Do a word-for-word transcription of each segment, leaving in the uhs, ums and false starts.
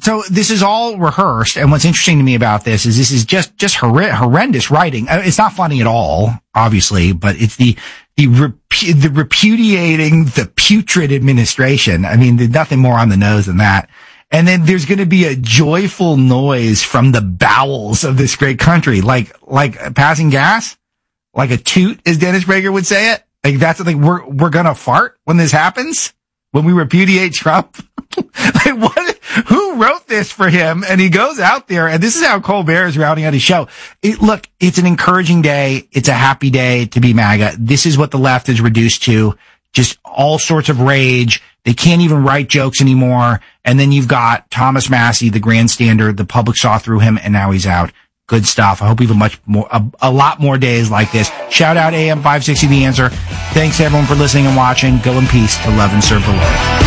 So this is all rehearsed, and what's interesting to me about this is this is just just horri- horrendous writing. It's not funny at all, obviously, but it's the the, repu- the repudiating the putrid administration. I mean, there's nothing more on the nose than that. And then there's going to be a joyful noise from the bowels of this great country, like like passing gas, like a toot, as Dennis Prager would say it. Like that's the thing. We're we're gonna fart when this happens, when we repudiate Trump. Like what? Who wrote this for him? And he goes out there, and this is how Colbert is rounding out his show. It, look, it's an encouraging day. It's a happy day to be MAGA. This is what the left is reduced to. Just all sorts of rage. They can't even write jokes anymore. And then you've got Thomas Massie, the grandstander. The public saw through him, and now he's out. Good stuff. I hope we have a much more, a, a lot more days like this. Shout out A M five sixty The Answer. Thanks everyone for listening and watching. Go in peace to love and serve the Lord.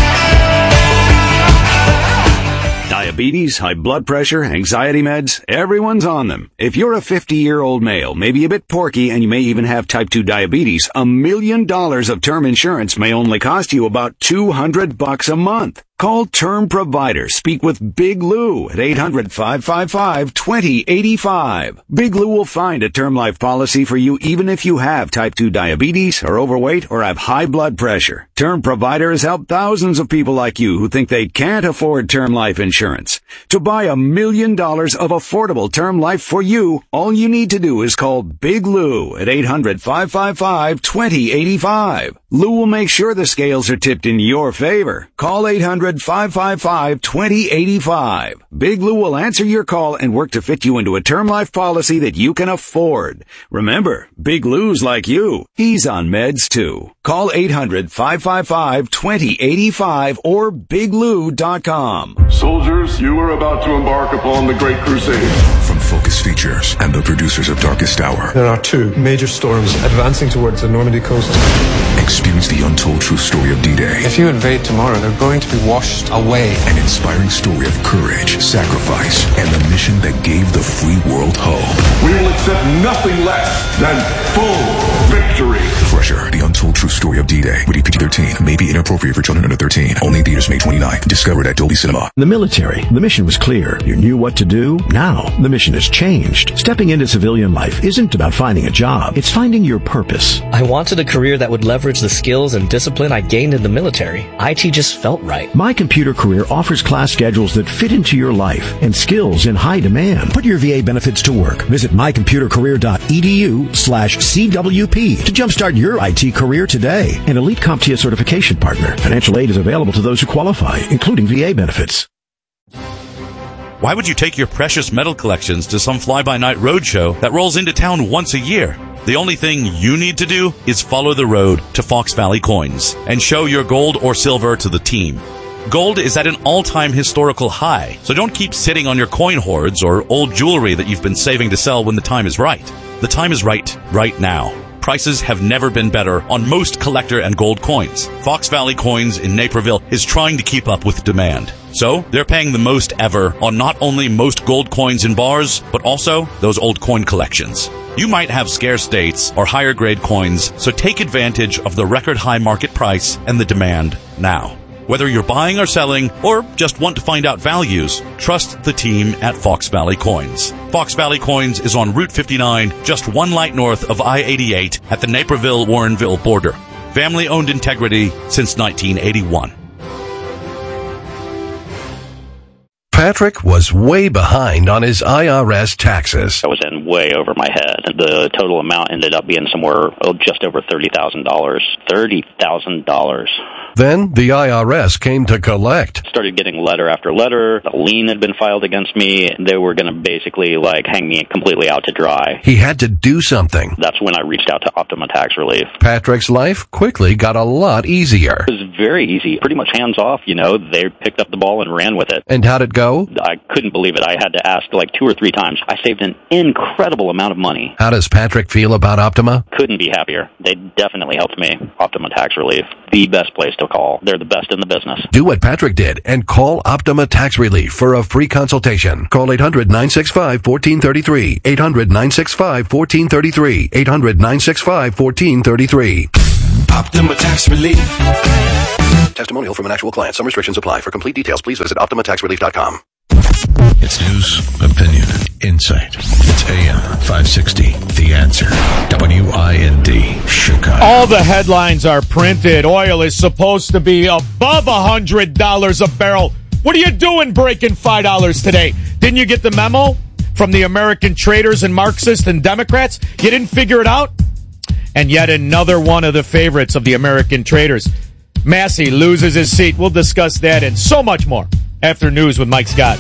Diabetes, high blood pressure, anxiety meds, everyone's on them. If you're a fifty-year-old male, maybe a bit porky, and you may even have type two diabetes, a million dollars of term insurance may only cost you about two hundred bucks a month. Call Term Provider. Speak with Big Lou at eight hundred, five five five, two zero eight five. Big Lou will find a term life policy for you even if you have type two diabetes, are overweight, or have high blood pressure. Term Provider has helped thousands of people like you who think they can't afford term life insurance. To buy a million dollars of affordable term life for you, all you need to do is call Big Lou at eight hundred, five five five, two zero eight five. Lou will make sure the scales are tipped in your favor. Call eight hundred, five five five, two zero eight five. Big Lou will answer your call and work to fit you into a term life policy that you can afford. Remember, Big Lou's like you. He's on meds too. Call eight hundred, five five five, two zero eight five or big lou dot com. Soldiers, you are about to embark upon the Great Crusade. From Focus Features and the producers of Darkest Hour. There are two major storms advancing towards the Normandy coast. Experience the untold true story of D-Day. If you invade tomorrow, they're going to be washed away. An inspiring story of courage, sacrifice, and the mission that gave the free world hope. We will accept nothing less than full victory. Fresher, the untold true story of D-Day. Rated P G thirteen. May be inappropriate for children under thirteen. Only in theaters May twenty-ninth. Discovered at Dolby Cinema. The military. The mission was clear. You knew what to do. Now, the mission has changed. Stepping into civilian life isn't about finding a job. It's finding your purpose. I wanted a career that would leverage the skills and discipline I gained in the military. I T just felt right. My Computer Career offers class schedules that fit into your life and skills in high demand. Put your V A benefits to work. Visit my computer career dot e d u slash C W P to jumpstart your I T career today. An Elite CompTIA certification partner. Financial aid is available to those who qualify, including V A benefits. Why would you take your precious metal collections to some fly-by-night roadshow that rolls into town once a year? The only thing you need to do is follow the road to Fox Valley Coins and show your gold or silver to the team. Gold is at an all-time historical high, so don't keep sitting on your coin hoards or old jewelry that you've been saving to sell when the time is right. The time is right, right now. Prices have never been better on most collector and gold coins. Fox Valley Coins in Naperville is trying to keep up with demand. So, they're paying the most ever on not only most gold coins in bars, but also those old coin collections. You might have scarce dates or higher grade coins, so take advantage of the record high market price and the demand now. Whether you're buying or selling, or just want to find out values, trust the team at Fox Valley Coins. Fox Valley Coins is on Route fifty-nine, just one light north of I eighty-eight at the Naperville-Warrenville border. Family-owned integrity since nineteen eighty-one. Patrick was way behind on his I R S taxes. I was in way over my head. The total amount ended up being somewhere oh, just over thirty thousand dollars. thirty thousand dollars. Then the I R S came to collect. Started getting letter after letter. A lien had been filed against me. They were going to basically like hang me completely out to dry. He had to do something. That's when I reached out to Optima Tax Relief. Patrick's life quickly got a lot easier. It was very easy. Pretty much hands off, you know. They picked up the ball and ran with it. And how'd it go? I couldn't believe it. I had to ask like two or three times. I saved an incredible amount of money. How does Patrick feel about Optima? Couldn't be happier. They definitely helped me. Optima Tax Relief. The best place to call. They're the best in the business. Do what Patrick did and call Optima Tax Relief for a free consultation. Call eight hundred, nine six five, one four three three. eight hundred, nine six five, one four three three. eight hundred, nine six five, one four three three. Optima Tax Relief. Testimonial from an actual client. Some restrictions apply. For complete details, please visit optima tax relief dot com. It's news, opinion, insight. It's A M five sixty, The Answer. W I N D, Chicago. All the headlines are printed. Oil is supposed to be above one hundred dollars a barrel. What are you doing breaking five dollars today? Didn't you get the memo from the American traders and Marxists and Democrats? You didn't figure it out? And yet another one of the favorites of the American traders. Massey loses his seat. We'll discuss that and so much more after news with Mike Scott.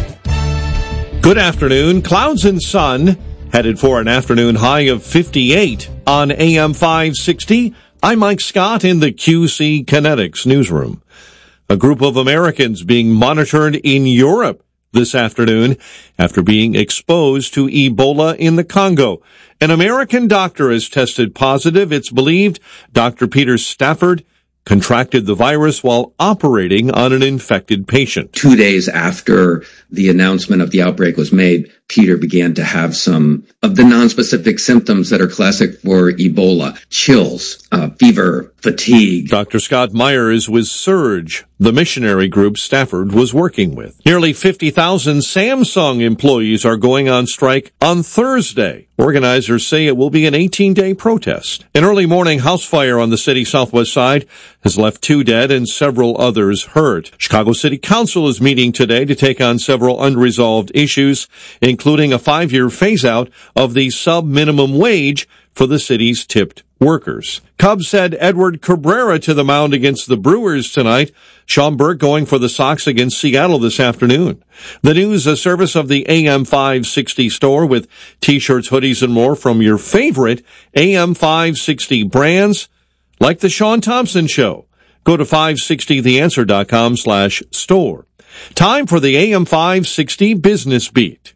Good afternoon. Clouds and sun headed for an afternoon high of fifty-eight on A M five sixty. I'm Mike Scott in the Q C Kinetics newsroom. A group of Americans being monitored in Europe this afternoon after being exposed to Ebola in the Congo. An American doctor has tested positive. It's believed Doctor Peter Stafford contracted the virus while operating on an infected patient. Two days after the announcement of the outbreak was made, Peter began to have some of the nonspecific symptoms that are classic for Ebola: chills, uh, fever, fatigue. Doctor Scott Meyer is with Surge, the missionary group Stafford was working with. Nearly fifty thousand Samsung employees are going on strike on Thursday. Organizers say it will be an eighteen-day protest. An early morning house fire on the city's southwest side has left two dead and several others hurt. Chicago City Council is meeting today to take on several unresolved issues, including a five-year phase-out of the sub-minimum wage for the city's tipped workers. Cubs said Edward Cabrera to the mound against the Brewers tonight. Sean Burke going for the Sox against Seattle this afternoon. The news, a service of the A M five sixty store with T-shirts, hoodies, and more from your favorite A M five sixty brands, like the Sean Thompson Show. Go to five sixty the answer dot com slash store. Time for the A M five sixty Business Beat.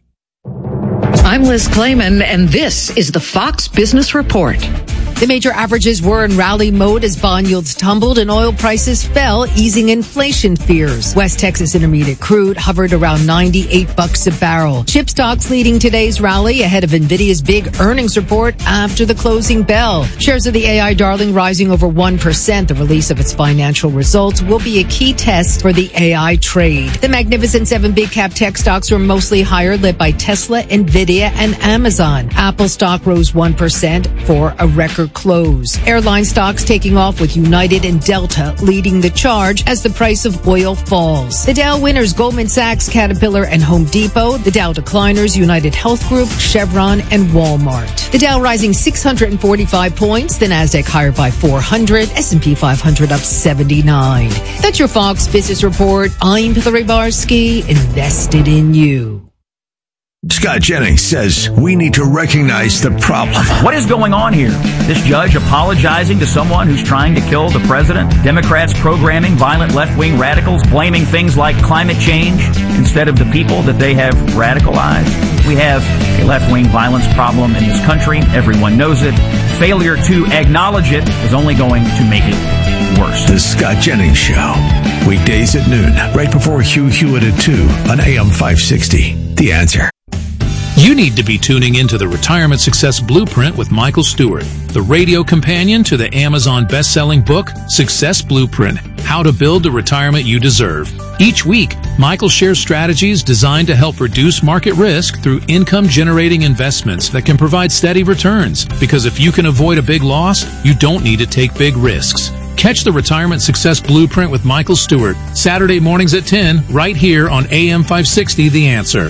I'm Liz Clayman, and this is the Fox Business Report. The major averages were in rally mode as bond yields tumbled and oil prices fell, easing inflation fears. West Texas Intermediate crude hovered around ninety-eight bucks a barrel. Chip stocks leading today's rally ahead of Nvidia's big earnings report after the closing bell. Shares of the A I darling rising over one percent. The release of its financial results will be a key test for the A I trade. The Magnificent Seven big cap tech stocks were mostly higher, led by Tesla, Nvidia, and Amazon. Apple stock rose one percent for a record close. Airline stocks taking off with United and Delta leading the charge as the price of oil falls. The Dow winners Goldman Sachs, Caterpillar, and Home Depot. The Dow decliners United Health Group, Chevron, and Walmart. The Dow rising six hundred forty-five points. The Nasdaq higher by four hundred. S and P five hundred up seventy-nine. That's your Fox Business Report. I'm Hillary Barsky, invested in you. Scott Jennings says we need to recognize the problem. What is going on here? This judge apologizing to someone who's trying to kill the president? Democrats programming violent left-wing radicals, blaming things like climate change instead of the people that they have radicalized? We have a left-wing violence problem in this country. Everyone knows it. Failure to acknowledge it is only going to make it worse. The Scott Jennings Show. Weekdays at noon, right before Hugh Hewitt at two on A M five sixty. The Answer. You need to be tuning into the Retirement Success Blueprint with Michael Stewart, the radio companion to the Amazon best-selling book, Success Blueprint, How to Build the Retirement You Deserve. Each week, Michael shares strategies designed to help reduce market risk through income-generating investments that can provide steady returns. Because if you can avoid a big loss, you don't need to take big risks. Catch the Retirement Success Blueprint with Michael Stewart, Saturday mornings at ten, right here on A M five sixty, The Answer.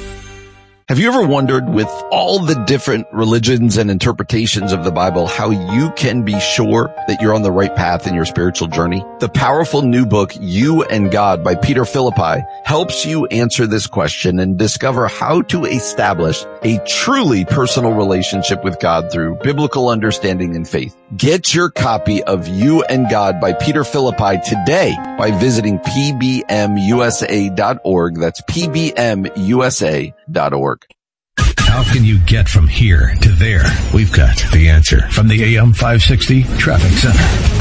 Have you ever wondered, with all the different religions and interpretations of the Bible, how you can be sure that you're on the right path in your spiritual journey? The powerful new book, You and God by Peter Philippi, helps you answer this question and discover how to establish a truly personal relationship with God through biblical understanding and faith. Get your copy of You and God by Peter Philippi today by visiting P B M U S A dot org. That's P B M U S A dot org. How can you get from here to there? We've got the answer from the A M five sixty Traffic Center.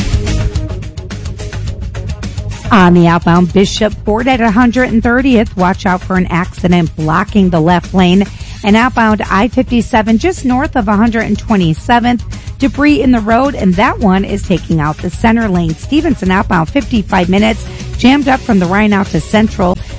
On the outbound Bishop Ford at one hundred thirtieth, watch out for an accident blocking the left lane. And outbound I fifty-seven just north of one hundred twenty-seventh, debris in the road, and that one is taking out the center lane. Stevenson outbound fifty-five minutes, jammed up from the Rhine out to Central.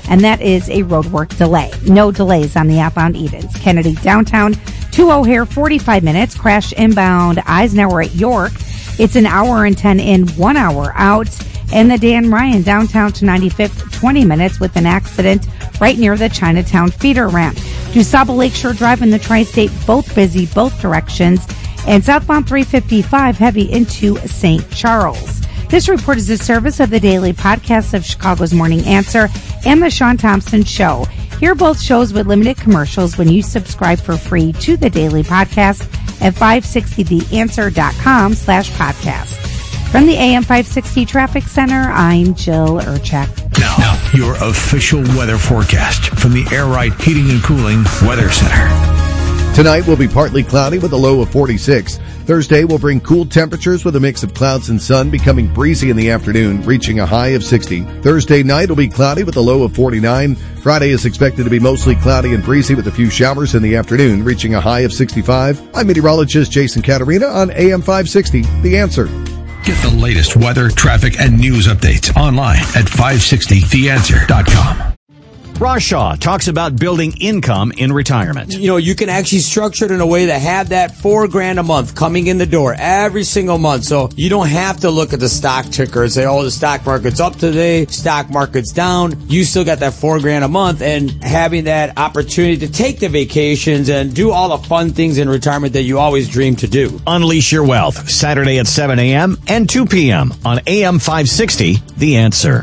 and that is a roadwork delay. No delays on the outbound Edens. Kennedy downtown to O'Hare, forty-five minutes. Crash inbound Eisenhower at York. It's an hour and ten in, one hour out. And the Dan Ryan downtown to ninety-fifth, twenty minutes with an accident right near the Chinatown feeder ramp. DuSable Lakeshore Drive in the Tri-State, both busy, both directions. And southbound three fifty-five heavy into Saint Charles. This report is a service of the daily podcast of Chicago's Morning Answer and the Sean Thompson Show. Hear both shows with limited commercials when you subscribe for free to the daily podcast at five sixty the answer dot com slash podcast. From the A M five sixty Traffic Center, I'm Jill Urchak. Now, now, your official weather forecast from the Air Right Heating and Cooling Weather Center. Tonight will be partly cloudy with a low of forty-six. Thursday will bring cool temperatures with a mix of clouds and sun, becoming breezy in the afternoon, reaching a high of sixty. Thursday night will be cloudy with a low of forty-nine. Friday is expected to be mostly cloudy and breezy with a few showers in the afternoon, reaching a high of sixty-five. I'm meteorologist Jason Caterina on A M five sixty, The Answer. Get the latest weather, traffic, and news updates online at five sixty the answer dot com. Ross Shaw talks about building income in retirement. You know, you can actually structure it in a way to have that four grand a month coming in the door every single month. So you don't have to look at the stock ticker and say, oh, the stock market's up today, stock market's down. You still got that four grand a month, and having that opportunity to take the vacations and do all the fun things in retirement that you always dream to do. Unleash your wealth, Saturday at seven a.m. and two p.m. on A M five sixty, The Answer.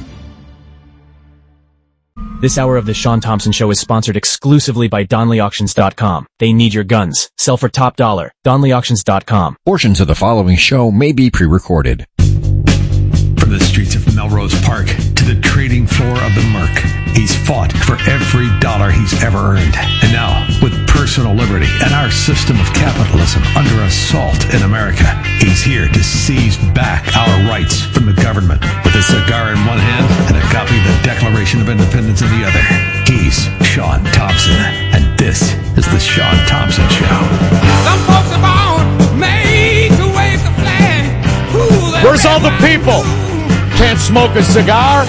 This hour of the Sean Thompson Show is sponsored exclusively by Donley Auctions dot com. They need your guns. Sell for top dollar. Donley Auctions dot com. Portions of the following show may be pre-recorded. From the streets of Melrose Park to the trading floor of the Merc, he's fought for every dollar he's ever earned. And now, with personal liberty and our system of capitalism under assault in America, he's here to seize back our rights from the government. With a cigar in one hand and a copy of the Declaration of Independence in the other, he's Sean Thompson. And this is the Sean Thompson Show. Some folks are born made to wave the flag. Where's all the people? Can't smoke a cigar?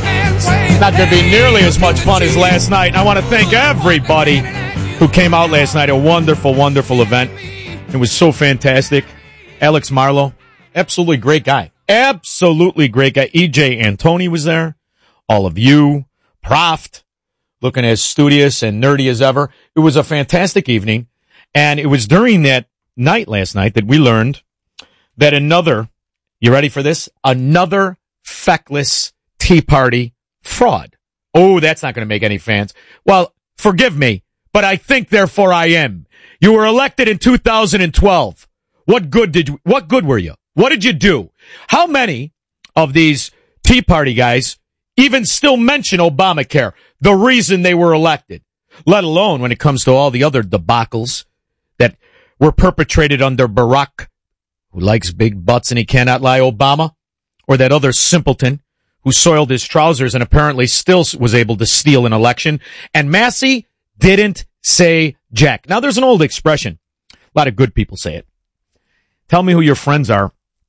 Not going to be nearly as much fun as last night. I want to thank everybody who came out last night. A wonderful, wonderful event. It was so fantastic. Alex Marlowe, absolutely great guy. Absolutely great guy. E J Antoni was there. All of you. Proft, looking as studious and nerdy as ever. It was a fantastic evening. And it was during that night last night that we learned that another, you ready for this? Another feckless Tea Party fraud. Oh, that's not going to make any fans. Well, forgive me, but I think therefore I am. You were elected in two thousand twelve. What good did you, what good were you? What did you do? How many of these Tea Party guys even still mention Obamacare, the reason they were elected, let alone when it comes to all the other debacles that were perpetrated under Barack, who likes big butts and he cannot lie, Obama, or that other simpleton who soiled his trousers and apparently still was able to steal an election. And Massey didn't say jack. Now, there's an old expression. A lot of good people say it. Tell me who your friends are,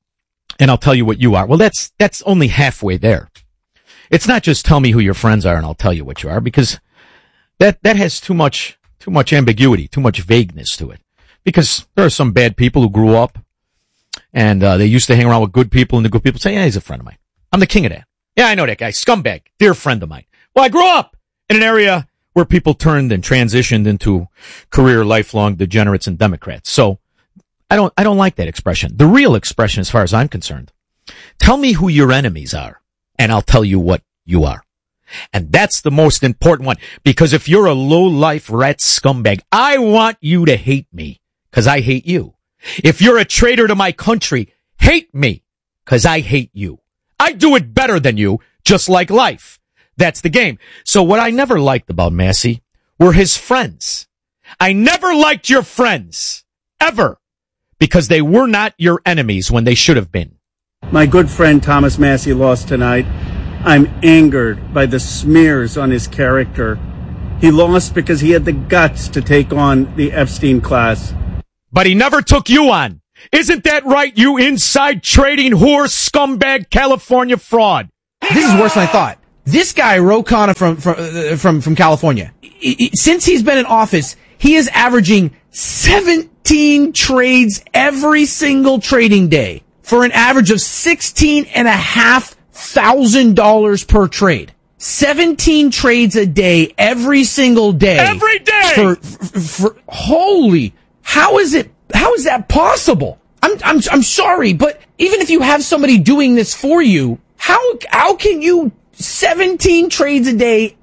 and I'll tell you what you are. Well, that's that's only halfway there. It's not just tell me who your friends are, and I'll tell you what you are, because that that has too much too much ambiguity, too much vagueness to it. Because there are some bad people who grew up, and uh, they used to hang around with good people, and the good people say, yeah, he's a friend of mine. I'm the king of that. Yeah, I know that guy. Scumbag. Dear friend of mine. Well, I grew up in an area where people turned and transitioned into career lifelong degenerates and Democrats. So I don't, I don't like that expression. The real expression, as far as I'm concerned, tell me who your enemies are, and I'll tell you what you are. And that's the most important one, because if you're a low-life rat scumbag, I want you to hate me, because I hate you. If you're a traitor to my country, hate me, because I hate you. I do it better than you, just like life. That's the game. So what I never liked about Massey were his friends. I never liked your friends, ever, because they were not your enemies when they should have been. My good friend Thomas Massey lost tonight. I'm angered by the smears on his character. He lost because he had the guts to take on the Epstein class. But he never took you on. Isn't that right, you inside trading whore scumbag California fraud? This is worse than I thought. This guy, Ro Khanna from from uh, from from California, he, he, since he's been in office, he is averaging seventeen trades every single trading day for an average of sixteen and a half thousand dollars per trade. seventeen trades a day every single day. Every day. For, for, for holy, how is it? How is that possible? I'm I'm I'm sorry, but even if you have somebody doing this for you, how how can you seventeen trades a day,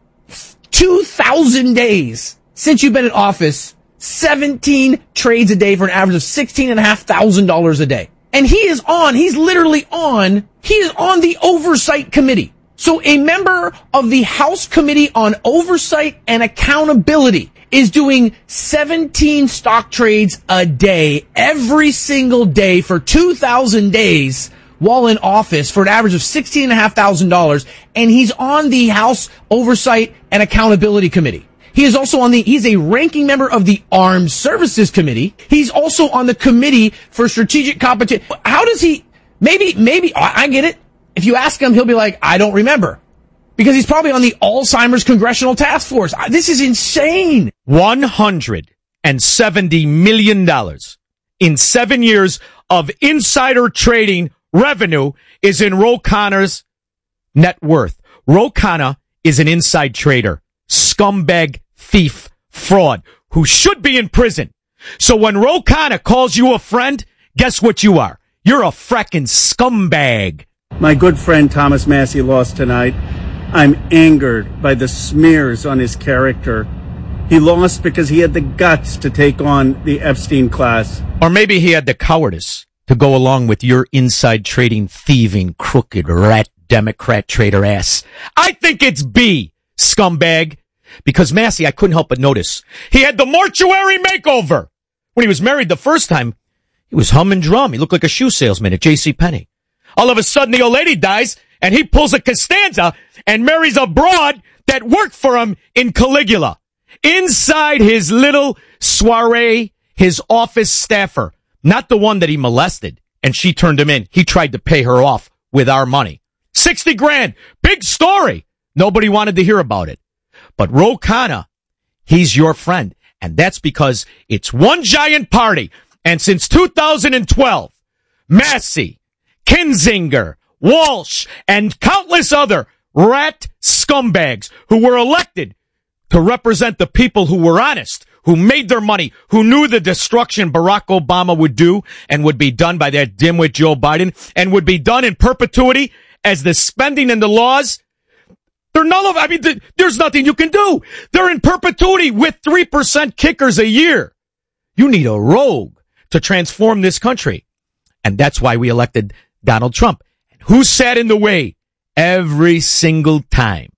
two thousand days since you've been in office, seventeen trades a day for an average of sixteen and a half thousand dollars a day. And he is on, he's literally on, he is on the oversight committee. So a member of the House Committee on Oversight and Accountability is doing seventeen stock trades a day, every single day for two thousand days while in office for an average of sixteen and a half thousand dollars. And he's on the House Oversight and Accountability Committee. He is also on the, he's a ranking member of the Armed Services Committee. He's also on the Committee for Strategic Competition. How does he, maybe, maybe, I get it. If you ask him, he'll be like, I don't remember. Because he's probably on the Alzheimer's Congressional Task Force. This is insane. one hundred seventy million dollars in seven years of insider trading revenue is in Ro Khanna's net worth. Ro Khanna is an inside trader, scumbag, thief, fraud, who should be in prison. So when Ro Khanna calls you a friend, guess what you are? You're a fracking scumbag. My good friend Thomas Massie lost tonight. I'm angered by the smears on his character. He lost because he had the guts to take on the Epstein class. Or maybe he had the cowardice to go along with your inside trading, thieving, crooked, rat, Democrat trader ass. I think it's B, scumbag. Because Massie, I couldn't help but notice, he had the mortuary makeover. When he was married the first time, he was hum and drum. He looked like a shoe salesman at JCPenney. All of a sudden, the old lady dies, and he pulls a Costanza and marries a broad that worked for him in Caligula. Inside his little soiree, his office staffer, not the one that he molested, and she turned him in. He tried to pay her off with our money. sixty grand. Big story. Nobody wanted to hear about it. But Ro Khanna, he's your friend. And that's because it's one giant party. And since two thousand twelve, Massie, Kinzinger, Walsh, and countless other rat scumbags who were elected to represent the people who were honest, who made their money, who knew the destruction Barack Obama would do and would be done by that dimwit Joe Biden and would be done in perpetuity as the spending and the laws. They're nullified. I mean, th- there's nothing you can do. They're in perpetuity with three percent kickers a year. You need a rogue to transform this country. And that's why we elected Donald Trump. And who sat in the way every single time?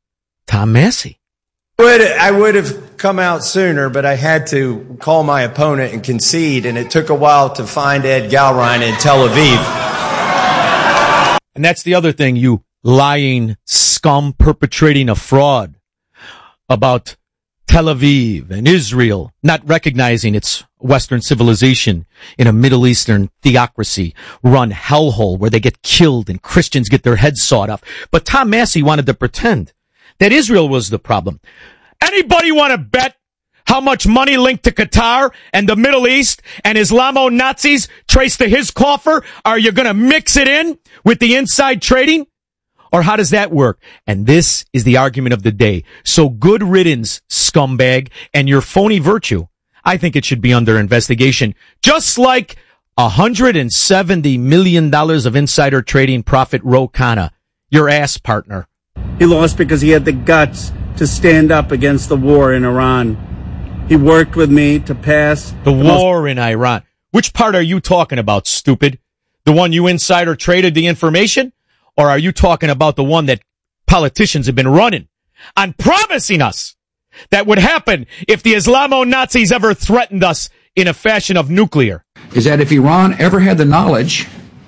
Tom Massie. Would, I would have come out sooner, but I had to call my opponent and concede, and it took a while to find Ed Galrine in Tel Aviv. And that's the other thing, you lying scum perpetrating a fraud about Tel Aviv and Israel not recognizing its Western civilization in a Middle Eastern theocracy run hellhole where they get killed and Christians get their heads sawed off. But Tom Massie wanted to pretend that Israel was the problem. Anybody want to bet how much money linked to Qatar and the Middle East and Islamo-Nazis traced to his coffer? Are you going to mix it in with the inside trading? Or how does that work? And this is the argument of the day. So good riddance, scumbag, and your phony virtue. I think it should be under investigation. Just like one hundred seventy million dollars of insider trading profit Ro Khanna, your ass partner. He lost because he had the guts to stand up against the war in Iran. He worked with me to pass the, the war most- in Iran. Which part are you talking about, stupid? The one you insider traded the information? Or are you talking about the one that politicians have been running on promising us that would happen if the Islamo-Nazis ever threatened us in a fashion of nuclear? Is that if Iran ever had the knowledge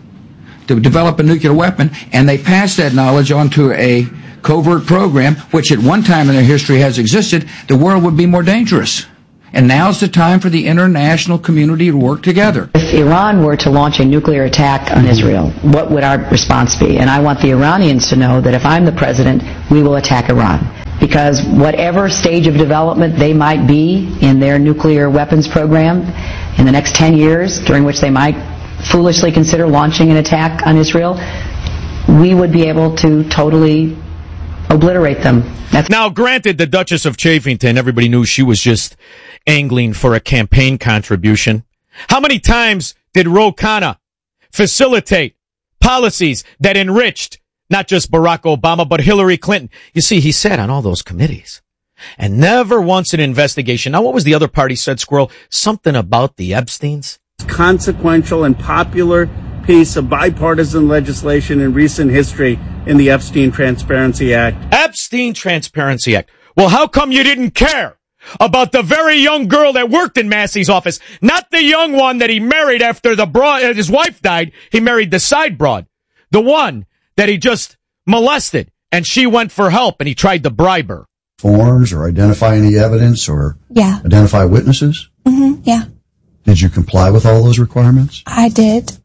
to develop a nuclear weapon and they passed that knowledge onto a covert program, which at one time in their history has existed, the world would be more dangerous. and now's the time for the international community to work together. If Iran were to launch a nuclear attack on Israel, what would our response be? And I want the Iranians to know that if I'm the president, we will attack Iran. Because whatever stage of development they might be in their nuclear weapons program in the next ten years, during which they might foolishly consider launching an attack on Israel, we would be able to totally obliterate them. That's- now, granted, the Duchess of Chafington, everybody knew she was just angling for a campaign contribution. How many times did Ro Khanna facilitate policies that enriched not just Barack Obama, but Hillary Clinton? You see, he sat on all those committees and never once an investigation. Now, what was the other party said, Squirrel? Something about the Epsteins? Consequential and popular piece of bipartisan legislation in recent history in the Epstein Transparency Act. Epstein Transparency Act. Well, how come you didn't care about the very young girl that worked in Massey's office? Not the young one that he married after the broad, his wife died. He married the side broad. The one that he just molested, and she went for help, and he tried to bribe her. Forms or identify any evidence or yeah. identify witnesses? Mm-hmm, yeah. Did you comply with all those requirements? I did.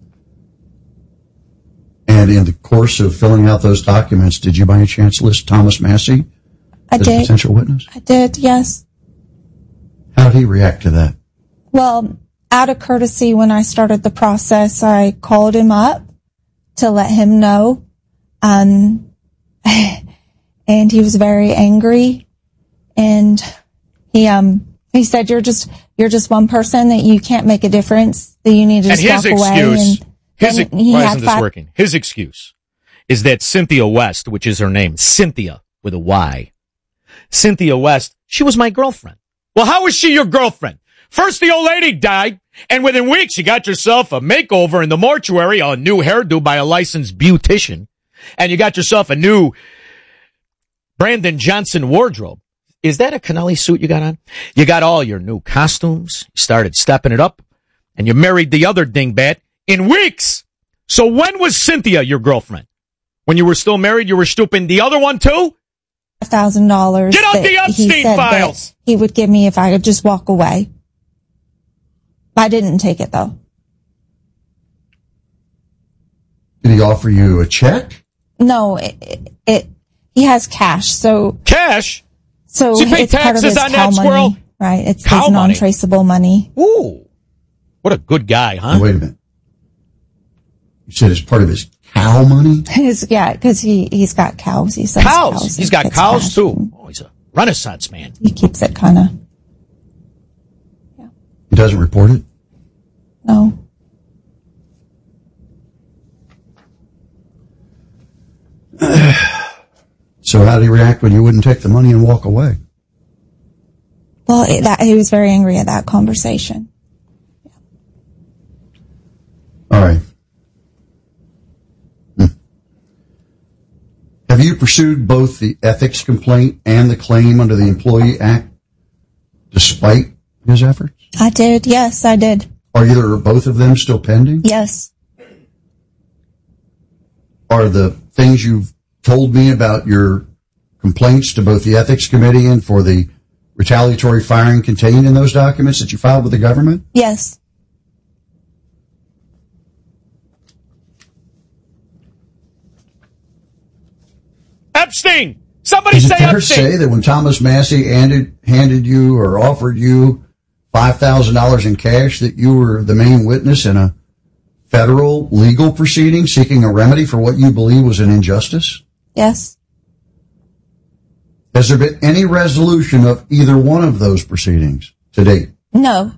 And in the course of filling out those documents, did you by any chance list Thomas Massie I as did. a potential witness? I did, yes. How did he react to that? Well, out of courtesy, when I started the process, I called him up to let him know. Um, and he was very angry. And he, um, he said, you're just, you're just one person, that you can't make a difference, that you need to just walk away. Excuse, and his, he why had isn't this five, working? His excuse is that Cynthia West, which is her name, Cynthia with a Y, Cynthia West, she was my girlfriend. Well, how was she your girlfriend? First, the old lady died, and within weeks, you got yourself a makeover in the mortuary, a new hairdo by a licensed beautician, and you got yourself a new Brandon Johnson wardrobe. Is that a Canelli suit you got on? You got all your new costumes, you started stepping it up, and you married the other dingbat in weeks. So when was Cynthia your girlfriend? When you were still married, you were stooping the other one too? one thousand dollars. Get out the Epstein files! He would give me if I could just walk away. I didn't take it, though. Did he offer you a check? No, it, it, it he has cash, so... Cash? So Does he pay it's part of taxes his on cow that, Squirrel? money, right? It's Cow his money? non-traceable money. Ooh. What a good guy, huh? Oh, wait a minute. You said it's part of his cow money? His, yeah, because he, he's got cows. He sells Cows. cows. He's got It's cows cash. too. Oh, he's a Renaissance man. He keeps it kind of, He doesn't report it? no. So how did he react when you wouldn't take the money and walk away? Well, it, that, he was very angry at that conversation. All right. Hmm. Have you pursued both the ethics complaint and the claim under the Employee Act despite his efforts? I did. Yes, I did. Are either or both of them still pending? Yes. Are the things you've told me about your complaints to both the Ethics Committee and for the retaliatory firing contained in those documents that you filed with the government? Yes. Epstein! Somebody Is say it fair to Epstein! say that when Thomas Massie handed, handed you or offered you five thousand dollars in cash that you were the main witness in a federal legal proceeding seeking a remedy for what you believe was an injustice? Yes. Has there been any resolution of either one of those proceedings to date? No.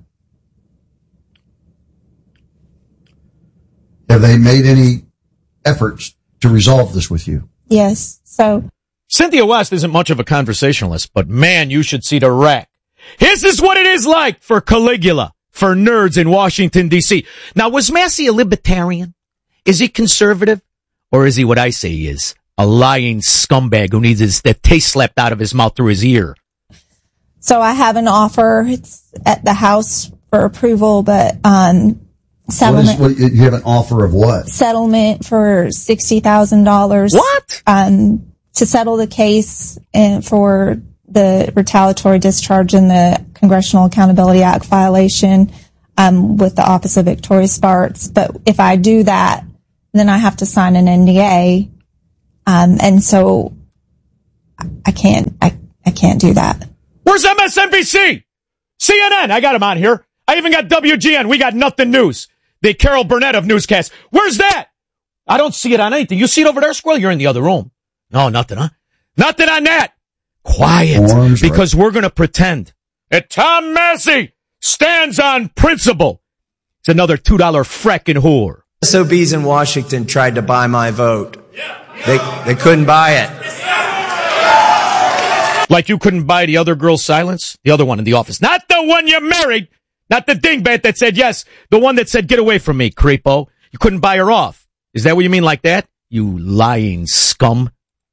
Have they made any efforts to resolve this with you? Yes. So. Cynthia West isn't much of a conversationalist, but man, you should see the rack. This is what it is like for Caligula, for nerds in Washington, D C. Now, was Massie a libertarian? Is he conservative? Or is he what I say he is? A lying scumbag who needs his, the taste slapped out of his mouth through his ear. So I have an offer. It's at the House for approval, but, um, settlement. What is, what, you have an offer of what? Settlement for sixty thousand dollars. What? Um, to settle the case and for the retaliatory discharge and the Congressional Accountability Act violation um, with the Office of Victoria Sparks. But if I do that, then I have to sign an N D A, um, and so I can't. I, I can't do that. Where's M S N B C? C N N? I got him on here. I even got W G N. We got nothing news. The Carol Burnett of newscasts. Where's that? I don't see it on anything. You see it over there, Squirrel? You're in the other room. No, nothing, huh? Nothing on that. Quiet, Orange, because right. We're going to pretend that Tom Massey stands on principle. It's another two dollar freckin' whore. S O Bs in Washington tried to buy my vote. They they couldn't buy it. Like you couldn't buy the other girl's silence? The other one in the office. Not the one you married. Not the dingbat that said yes. The one that said, get away from me, creepo. You couldn't buy her off. Is that what you mean like that? You lying scum.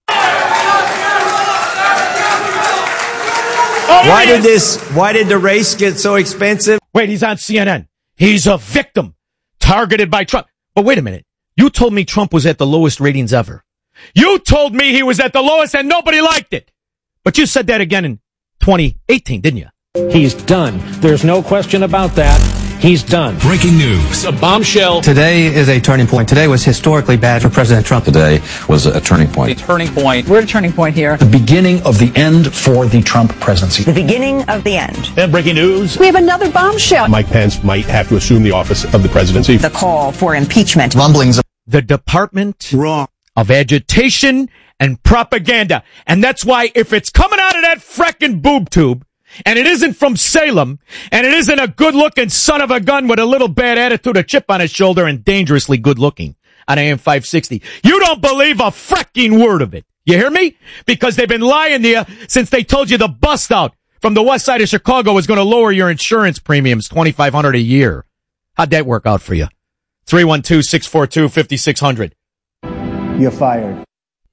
Oh, why did this, why did the race get so expensive? Wait, he's on C N N. He's a victim targeted by Trump. But wait a minute. You told me Trump was at the lowest ratings ever. You told me he was at the lowest and nobody liked it. But you said that again in twenty eighteen, didn't you? He's done. There's no question about that. He's done. Breaking news. A bombshell. Today is a turning point. Today was historically bad for President Trump. Today was a turning point. A turning point. We're at a turning point here. The beginning of the end for the Trump presidency. The beginning of the end. And breaking news. We have another bombshell. Mike Pence might have to assume the office of the presidency. The call for impeachment. Rumblings. The Department Wrong. of Agitation and Propaganda. And that's why if it's coming out of that frickin' boob tube, and it isn't from Salem, and it isn't a good-looking son of a gun with a little bad attitude, a chip on his shoulder, and dangerously good-looking on A M five sixty, you don't believe a fricking word of it. You hear me? Because they've been lying to you since they told you the bust-out from the west side of Chicago was going to lower your insurance premiums twenty-five hundred dollars a year. How'd that work out for you? three one two, six four two, five six zero zero. You're fired.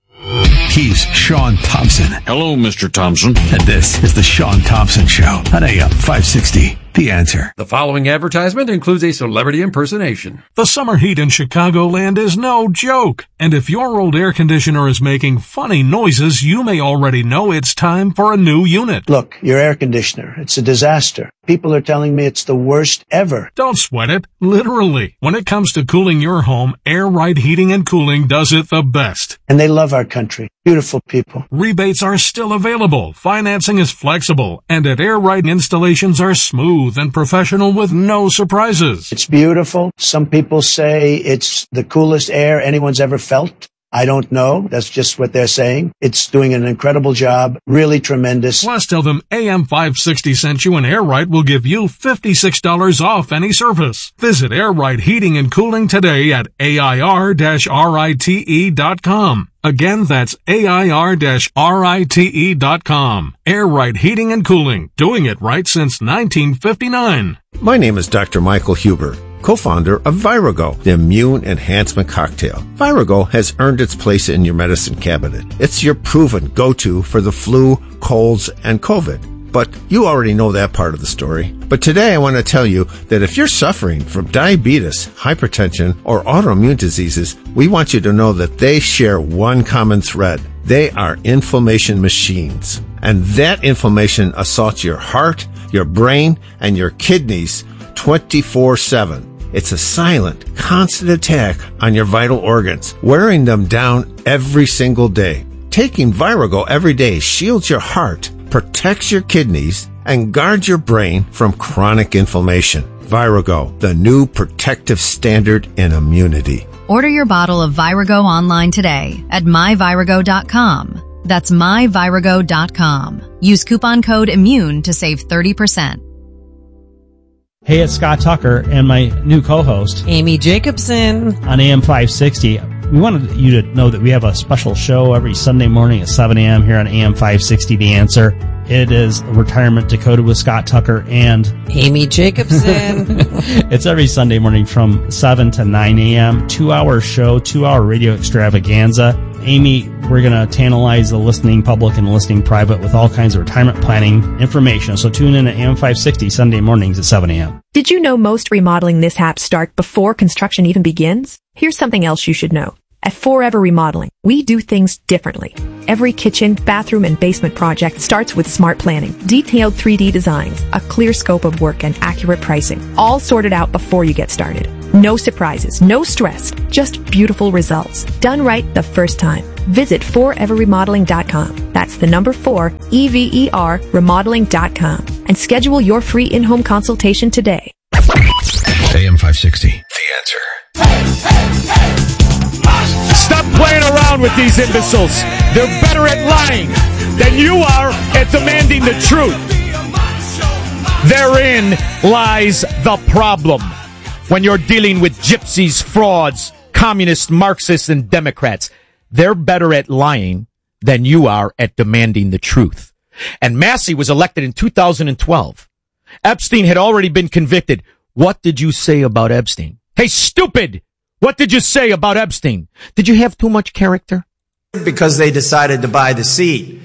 He's Sean Thompson. Hello, Mister Thompson. And this is the Sean Thompson Show on A M five sixty. The Answer. The following advertisement includes a celebrity impersonation. The summer heat in Chicagoland is no joke. And if your old air conditioner is making funny noises, you may already know it's time for a new unit. Look, your air conditioner, it's a disaster. People are telling me it's the worst ever. Don't sweat it. Literally. When it comes to cooling your home, Air Right Heating and Cooling does it the best. And they love our country. Beautiful people. Rebates are still available. Financing is flexible. And at Air Right, installations are smooth and professional with no surprises. It's beautiful. Some people say it's the coolest air anyone's ever felt. I don't know. That's just what they're saying. It's doing an incredible job. Really tremendous. Plus, tell them A M five sixty sent you and Air Right will give you fifty-six dollars off any service. Visit Air Right Heating and Cooling today at A I R rite dot com. Again, that's A I R rite dot com. Air Right Heating and Cooling. Doing it right since nineteen fifty-nine. My name is Doctor Michael Huber, co-founder of Virago, the immune enhancement cocktail. Virago has earned its place in your medicine cabinet. It's your proven go-to for the flu, colds, and COVID. But you already know that part of the story. But today I want to tell you that if you're suffering from diabetes, hypertension, or autoimmune diseases, we want you to know that they share one common thread. They are inflammation machines. And that inflammation assaults your heart, your brain, and your kidneys twenty-four seven. It's a silent, constant attack on your vital organs, wearing them down every single day. Taking Virago every day shields your heart, protects your kidneys, and guards your brain from chronic inflammation. Virago, the new protective standard in immunity. Order your bottle of Virago online today at my virago dot com. That's my virago dot com. Use coupon code IMMUNE to save thirty percent. Hey, it's Scott Tucker and my new co-host, Amy Jacobson, on A M five sixty. We wanted you to know that we have a special show every Sunday morning at seven a.m. here on A M five sixty, The Answer. It is Retirement Decoded with Scott Tucker and Amy Jacobson. It's every Sunday morning from seven to nine a.m. Two-hour show, two-hour radio extravaganza. Amy, we're going to tantalize the listening public and the listening private with all kinds of retirement planning information. So tune in at A M five sixty Sunday mornings at seven a.m. Did you know most remodeling mishaps start before construction even begins? Here's something else you should know. At Forever Remodeling, we do things differently. Every kitchen, bathroom, and basement project starts with smart planning, detailed three D designs, a clear scope of work, and accurate pricing, all sorted out before you get started. No surprises, no stress, just beautiful results. Done right the first time. Visit forever remodeling dot com. That's the number four, E V E R, remodeling dot com. And schedule your free in-home consultation today. A M five sixty, The Answer. Stop playing around with these imbeciles. They're better at lying than you are at demanding the truth. Therein lies the problem when you're dealing with gypsies, frauds, communists, Marxists, and Democrats. They're better at lying than you are at demanding the truth. And Massey was elected in two thousand twelve. Epstein had already been convicted. What did you say about Epstein? Hey, stupid! What did you say about Epstein? Did you have too much character? Because they decided to buy the seat.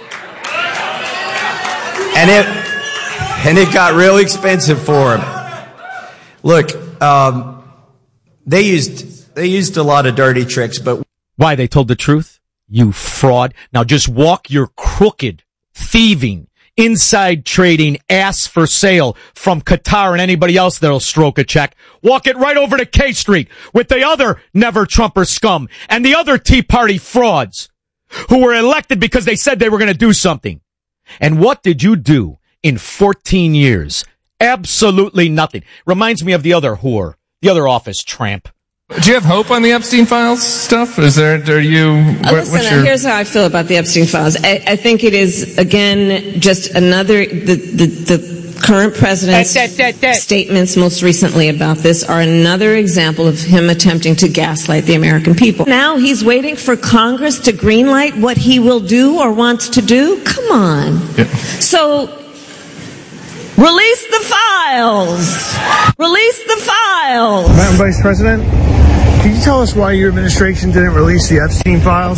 And it and it got real expensive for him. Look, um, they used they used a lot of dirty tricks, but why? They told the truth? You fraud. Now just walk your crooked, thieving, inside trading ass for sale from Qatar and anybody else that'll stroke a check. Walk it right over to K Street with the other never-Trumper scum and the other Tea Party frauds who were elected because they said they were going to do something. And what did you do in fourteen years? Absolutely nothing. Reminds me of the other whore, the other office tramp. Do you have hope on the Epstein Files stuff? Is there, are you, what, Listen, what's your... here's how I feel about the Epstein Files. I, I think it is, again, just another, the, the, the current president's that, that, that, that. statements most recently about this are another example of him attempting to gaslight the American people. Now he's waiting for Congress to greenlight what he will do or wants to do? Come on. Yeah. So, release the files! Release the files! Madam Vice President, can you tell us why your administration didn't release the Epstein files?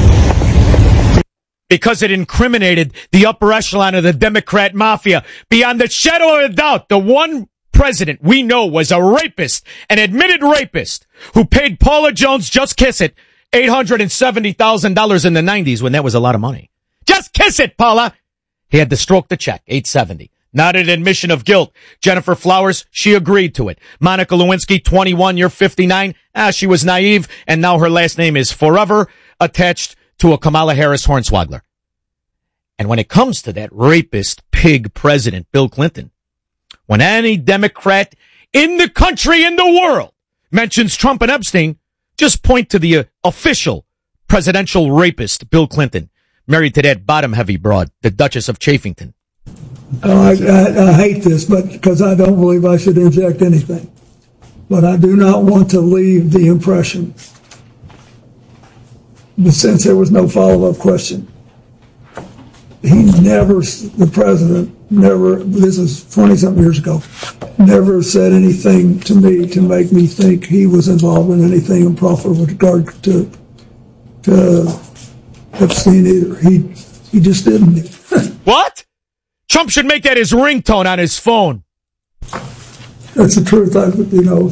Because it incriminated the upper echelon of the Democrat mafia. Beyond the shadow of a doubt, the one president we know was a rapist, an admitted rapist, who paid Paula Jones, just kiss it, eight hundred seventy thousand dollars in the nineties when that was a lot of money. Just kiss it, Paula! He had to stroke the check, eight hundred seventy dollars. Not an admission of guilt. Jennifer Flowers, she agreed to it. Monica Lewinsky, twenty-one, you're fifty-nine. Ah, she was naive, and now her last name is forever attached to a Kamala Harris hornswoggler. And when it comes to that rapist pig president, Bill Clinton, when any Democrat in the country, in the world, mentions Trump and Epstein, just point to the uh, official presidential rapist, Bill Clinton, married to that bottom-heavy broad, the Duchess of Chafington. Oh, I, I, I hate this, but because I don't believe I should inject anything. But I do not want to leave the impression, but since there was no follow-up question, he never, the president never, this is twenty-something years ago, never said anything to me to make me think he was involved in anything improper with regard to, to Epstein either. He, he just didn't. What? Trump should make that his ringtone on his phone. That's the truth. I, you know,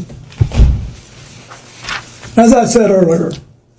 as I said earlier,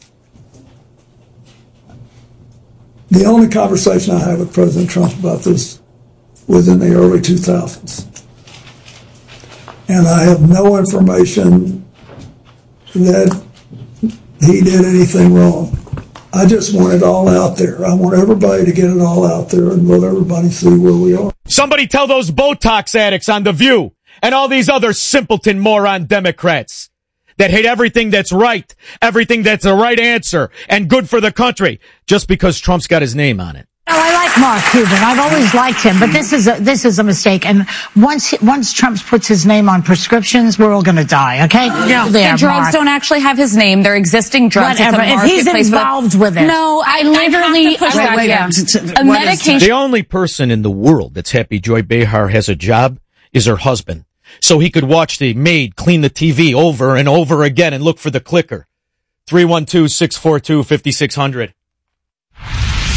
the only conversation I had with President Trump about this was in the early two thousands. And I have no information that he did anything wrong. I just want it all out there. I want everybody to get it all out there and let everybody see where we are. Somebody tell those Botox addicts on The View and all these other simpleton moron Democrats that hate everything that's right, everything that's the right answer and good for the country, just because Trump's got his name on it. No, I like Mark Cuban. I've always liked him, but this is a, this is a mistake. And once once Trump puts his name on prescriptions, we're all going to die. Okay? Yeah. There, the drugs Mark. don't actually have his name. They're existing drugs. Whatever. It's a if he's involved with it. No, I literally. I wait, wait, yeah. A medication. The only person in the world that's happy Joy Behar has a job is her husband. So he could watch the maid clean the T V over and over again and look for the clicker. three one two, six four two, five six zero zero.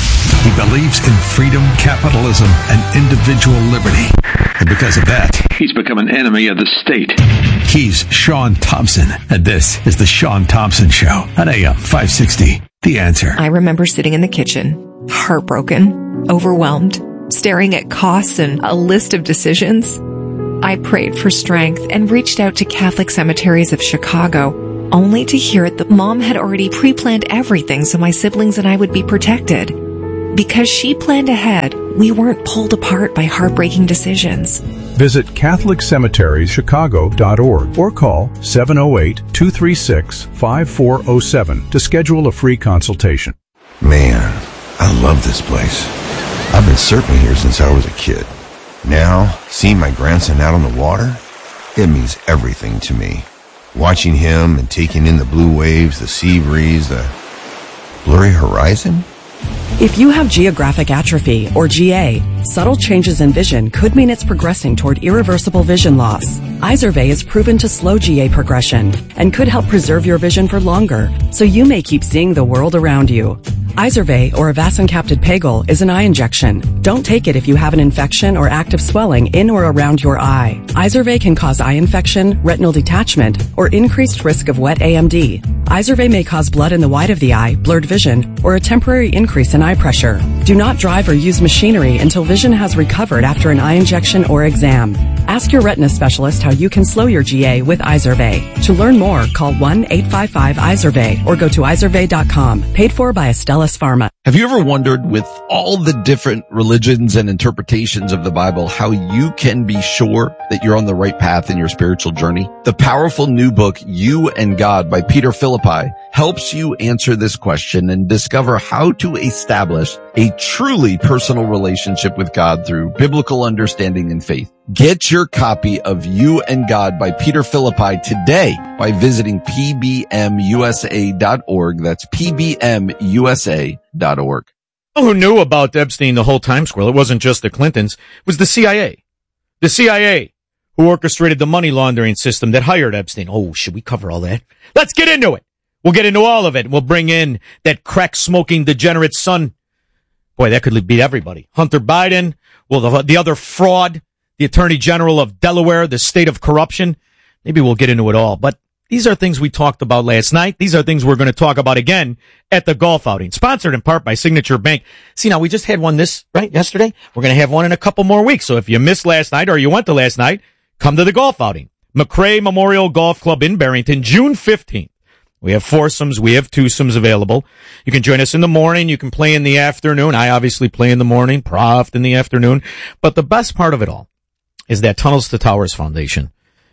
He believes in freedom, capitalism, and individual liberty. And because of that, he's become an enemy of the state. He's Sean Thompson, and this is the Sean Thompson Show on A M five sixty. The Answer. I remember sitting in the kitchen, heartbroken, overwhelmed, staring at costs and a list of decisions. I prayed for strength and reached out to Catholic Cemeteries of Chicago, only to hear that Mom had already pre-planned everything so my siblings and I would be protected. Because she planned ahead, we weren't pulled apart by heartbreaking decisions. Visit Catholic Cemeteries Chicago dot org or call seven oh eight, two three six, five four oh seven to schedule a free consultation. Man, I love this place. I've been surfing here since I was a kid. Now, seeing my grandson out on the water, it means everything to me. Watching him and taking in the blue waves, the sea breeze, the blurry horizon. If you have geographic atrophy, or G A, subtle changes in vision could mean it's progressing toward irreversible vision loss. Izervay is proven to slow G A progression and could help preserve your vision for longer, so you may keep seeing the world around you. Izervay, or avacincaptad pegol, is an eye injection. Don't take it if you have an infection or active swelling in or around your eye. Izervay can cause eye infection, retinal detachment, or increased risk of wet A M D. Izervay may cause blood in the white of the eye, blurred vision, or a temporary increase in eye pressure. Do not drive or use machinery until vision has recovered after an eye injection or exam. Ask your retina specialist how you can slow your G A with Izervay. To learn more, call one eight five five Izervay or go to izervay dot com. Paid for by Astellas Pharma. Have you ever wondered, with all the different religions and interpretations of the Bible, how you can be sure that you're on the right path in your spiritual journey? The powerful new book, You and God by Peter Philippi, helps you answer this question and discover how to establish a truly personal relationship with God through biblical understanding and faith. Get your copy of You and God by Peter Philippi today by visiting P B M U S A dot org. That's P B M U S A dot org. Who knew about Epstein the whole time, Squirrel? It wasn't just the Clintons. It was the C I A. The C I A who orchestrated the money laundering system that hired Epstein. Oh, should we cover all that? Let's get into it. We'll get into all of it. We'll bring in that crack-smoking degenerate son. Boy, that could beat everybody. Hunter Biden. Well, the, the other fraud. The Attorney General of Delaware, the state of corruption. Maybe we'll get into it all. But these are things we talked about last night. These are things we're going to talk about again at the golf outing, sponsored in part by Signature Bank. See, now we just had one this, right, yesterday. We're going to have one in a couple more weeks. So if you missed last night or you went to last night, come to the golf outing. McRae Memorial Golf Club in Barrington, June fifteenth. We have foursomes. We have twosomes available. You can join us in the morning. You can play in the afternoon. I obviously play in the morning, Proft in the afternoon. But the best part of it all is that Tunnels to Towers Foundation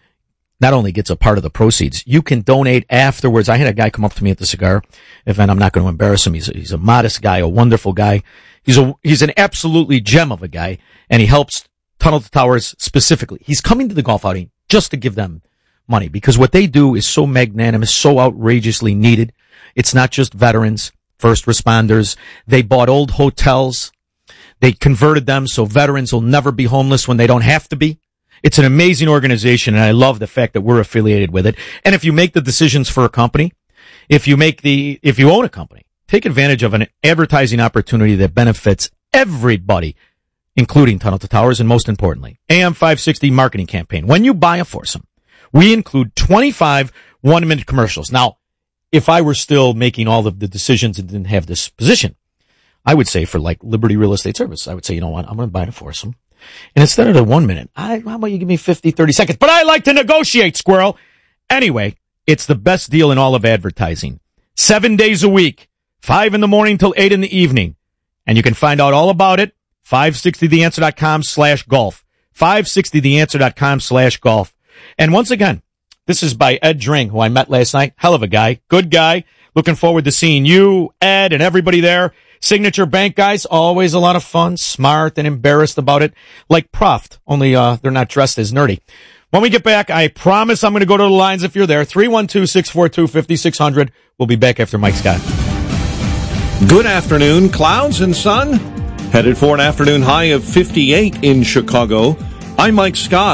not only gets a part of the proceeds, you can donate afterwards. I had a guy come up to me at the cigar event. I'm not going to embarrass him. He's a, he's a modest guy, a wonderful guy. He's a, he's an absolutely gem of a guy, and he helps Tunnel to Towers specifically. He's coming to the golf outing just to give them money because what they do is so magnanimous, so outrageously needed. It's not just veterans, first responders. They bought old hotels. They converted them so veterans will never be homeless when they don't have to be. It's an amazing organization, and I love the fact that we're affiliated with it. And if you make the decisions for a company, if you make the, if you own a company, take advantage of an advertising opportunity that benefits everybody, including Tunnel to Towers, and most importantly, A M five sixty marketing campaign. When you buy a foursome, we include twenty-five one-minute commercials. Now, if I were still making all of the decisions and didn't have this position, I would say for like Liberty Real Estate Service, I would say, you know what, I'm going to buy the foursome. And instead of the one minute, I, how about you give me fifty, thirty seconds? But I like to negotiate, Squirrel. Anyway, it's the best deal in all of advertising. Seven days a week, five in the morning till eight in the evening. And you can find out all about it, five sixty the answer dot com slash golf. five sixty the answer dot com slash golf. And once again, this is by Ed Dring, who I met last night. Hell of a guy. Good guy. Looking forward to seeing you, Ed, and everybody there. Signature Bank guys, always a lot of fun, smart and embarrassed about it. Like Proft, only uh they're not dressed as nerdy. When we get back, I promise I'm going to go to the lines if you're there. three one two, six four two, five six zero zero. We'll be back after Mike Scott. Good afternoon. Clouds and sun. Headed for an afternoon high of fifty-eight in Chicago. I'm Mike Scott.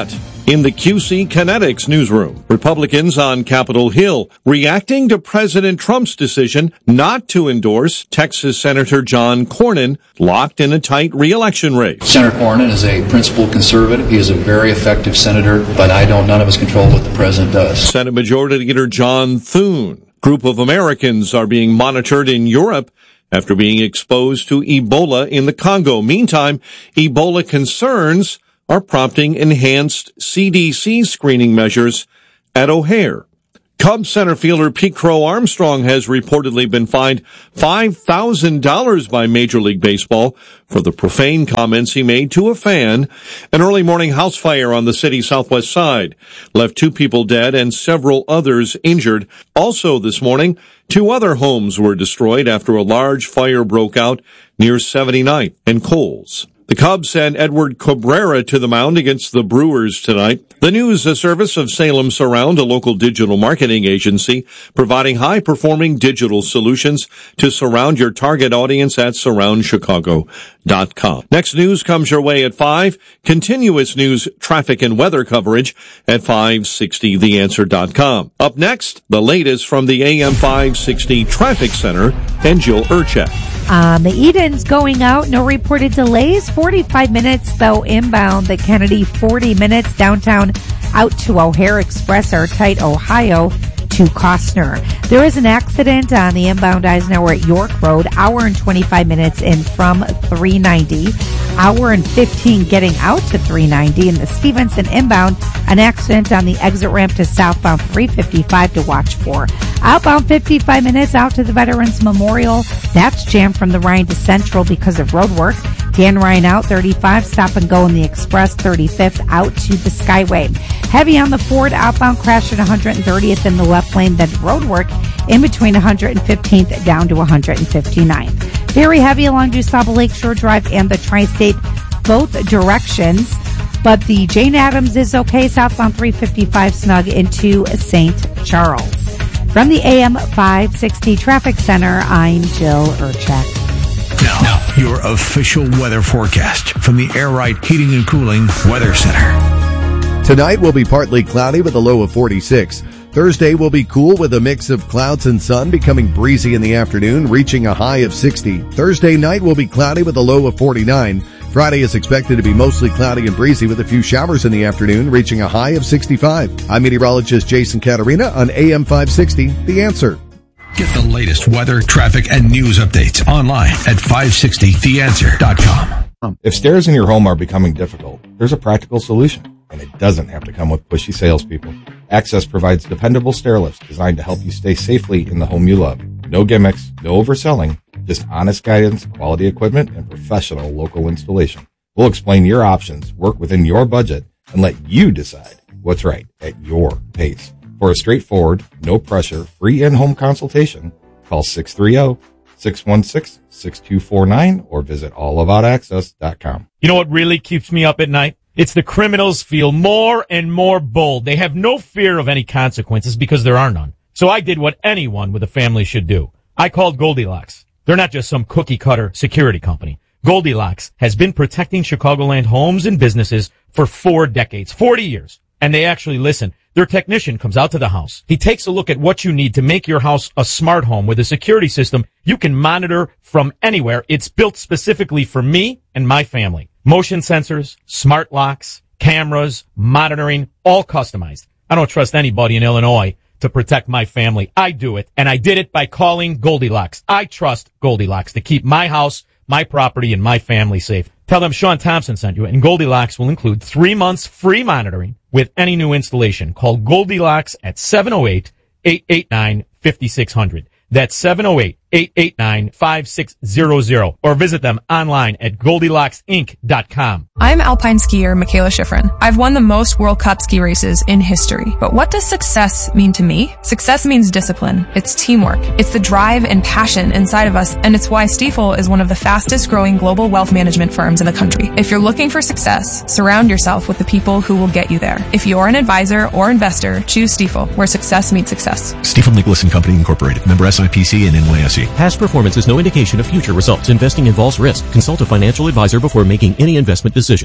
In the Q C Kinetics newsroom, Republicans on Capitol Hill reacting to President Trump's decision not to endorse Texas Senator John Cornyn, locked in a tight re-election race. Senator Cornyn is a principled conservative. He is a very effective senator, but I don't, none of us control what the president does. Senate Majority Leader John Thune. Group of Americans are being monitored in Europe after being exposed to Ebola in the Congo. Meantime, Ebola concerns are prompting enhanced C D C screening measures at O'Hare. Cubs center fielder Pete Crow Armstrong has reportedly been fined five thousand dollars by Major League Baseball for the profane comments he made to a fan. An early morning house fire on the city's southwest side left two people dead and several others injured. Also this morning, two other homes were destroyed after a large fire broke out near seventy-ninth and Coles. The Cubs send Edward Cabrera to the mound against the Brewers tonight. The News Service of Salem Surround, a local digital marketing agency, providing high-performing digital solutions to surround your target audience at surround chicago dot com. Next news comes your way at five. Continuous news, traffic, and weather coverage at five sixty the answer dot com. Up next, the latest from the A M five sixty Traffic Center and Jill Urchak. Um, the Eden's going out. No reported delays. forty-five minutes, though, inbound. The Kennedy, forty minutes. Downtown out to O'Hare Express or tight Ohio to Costner. There is an accident on the inbound Eisenhower at York Road. Hour and twenty-five minutes in from three ninety. Hour and fifteen getting out to three ninety. And the Stevenson inbound, an accident on the exit ramp to southbound three fifty-five to watch for. Outbound fifty-five minutes out to the Veterans Memorial. That's jammed from the Ryan to Central because of road work. Dan Ryan out thirty-five, stop and go in the Express thirty-fifth out to the Skyway. Heavy on the Ford outbound crash at one hundred thirtieth in the left lane, then road work in between one hundred fifteenth down to one hundred fifty-ninth. Very heavy along DuSable Lakeshore Drive and the Tri-State, both directions. But the Jane Addams is okay, southbound three fifty-five snug into Saint Charles. From the A M five sixty Traffic Center, I'm Jill Urchak. Now, now, your official weather forecast from the Air Right Heating and Cooling Weather Center. Tonight will be partly cloudy with a low of forty-six. Thursday will be cool with a mix of clouds and sun, becoming breezy in the afternoon, reaching a high of sixty. Thursday night will be cloudy with a low of forty-nine. Friday is expected to be mostly cloudy and breezy with a few showers in the afternoon, reaching a high of sixty-five. I'm meteorologist Jason Caterina on A M five sixty, The Answer. Get the latest weather, traffic, and news updates online at five sixty the answer dot com. If stairs in your home are becoming difficult, there's a practical solution, and it doesn't have to come with pushy salespeople. Access provides dependable stair lifts designed to help you stay safely in the home you love. No gimmicks, no overselling, just honest guidance, quality equipment, and professional local installation. We'll explain your options, work within your budget, and let you decide what's right at your pace. For a straightforward, no pressure, free in-home consultation, call six three zero, six one six, six two four nine or visit all about access dot com. You know what really keeps me up at night? It's the criminals feel more and more bold. They have no fear of any consequences because there are none. So I did what anyone with a family should do. I called Goldilocks. They're not just some cookie-cutter security company. Goldilocks has been protecting Chicagoland homes and businesses for four decades, forty years. And they actually listen. Their technician comes out to the house. He takes a look at what you need to make your house a smart home with a security system you can monitor from anywhere. It's built specifically for me and my family. Motion sensors, smart locks, cameras, monitoring, all customized. I don't trust anybody in Illinois to protect my family. I do it, and I did it by calling Goldilocks. I trust Goldilocks to keep my house, my property, and my family safe. Tell them Sean Thompson sent you, and Goldilocks will include three months free monitoring with any new installation. Call Goldilocks at seven oh eight, eight eight nine, five six zero zero. That's seven oh eight, eight eight nine, five six zero zero. Or visit them online at goldilocks inc dot com. I'm alpine skier Michaela Schifrin. I've won the most World Cup ski races in history. But what does success mean to me? Success means discipline. It's teamwork. It's the drive and passion inside of us, and it's why Stifel is one of the fastest growing global wealth management firms in the country. If you're looking for success, surround yourself with the people who will get you there. If you're an advisor or investor, choose Stifel, where success meets success. Stifel Nicholas and Company Incorporated. Member S I P C and N Y S E. Past performance is no indication of future results. Investing involves risk. Consult a financial advisor before making any investment decisions.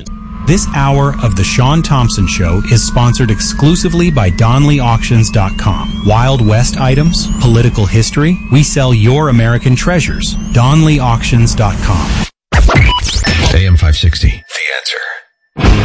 This hour of The Sean Thompson Show is sponsored exclusively by Donley Auctions dot com. Wild West items, political history, we sell your American treasures. Donley Auctions dot com. A M five sixty. The Answer.